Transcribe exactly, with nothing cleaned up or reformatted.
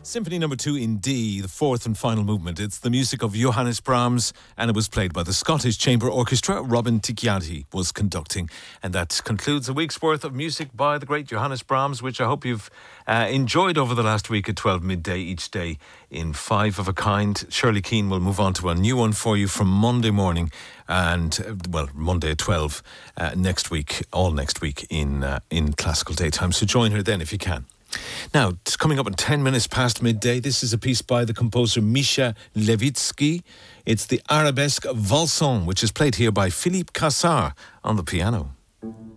Symphony number two in D, the fourth and final movement. It's the music of Johannes Brahms, and it was played by the Scottish Chamber Orchestra. Robin Ticciati was conducting. And that concludes a week's worth of music by the great Johannes Brahms, which I hope you've uh, enjoyed over the last week at twelve midday each day in five of a kind. Shirley Keane will move on to a new one for you from Monday morning and, uh, well, Monday at twelve uh, next week, all next week in, uh, in classical daytime. So join her then if you can. Now, it's coming up in ten minutes past midday. This is a piece by the composer Misha Levitsky. It's the Arabesque Valsong, which is played here by Philippe Cassar on the piano.